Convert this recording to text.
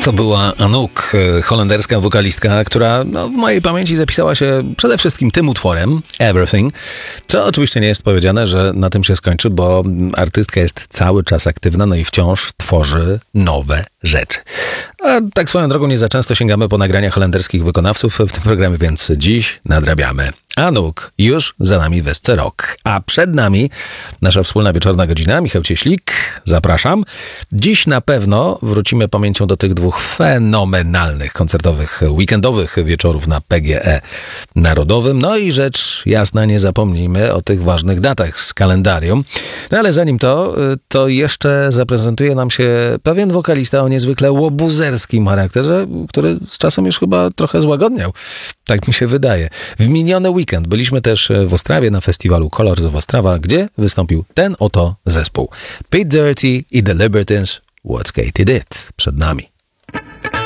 To była Anouk, holenderska wokalistka, która w mojej pamięci zapisała się przede wszystkim tym utworem, Everything, co oczywiście nie jest powiedziane, że na tym się skończy, bo artystka jest cały czas aktywna, no i wciąż tworzy nowe rzeczy. A tak swoją drogą nie za często sięgamy po nagrania holenderskich wykonawców w tym programie, więc dziś nadrabiamy. Anouk, już za nami Wesce Rock, a przed nami nasza wspólna wieczorna godzina. Michał Cieślik, zapraszam. Dziś na pewno wrócimy pamięcią do tych dwóch fenomenalnych koncertowych, weekendowych wieczorów na PGE Narodowym. No i rzecz jasna, nie zapomnijmy o tych ważnych datach z kalendarium. No ale zanim to jeszcze zaprezentuje nam się pewien wokalista o niezwykle łobuzerskim charakterze, który z czasem już chyba trochę złagodniał. Tak mi się wydaje. W miniony weekend byliśmy też w Ostrawie na festiwalu Colors of Ostrava, gdzie wystąpił ten oto zespół. Pete Doherty i The Libertines, What Katie Did. Przed nami.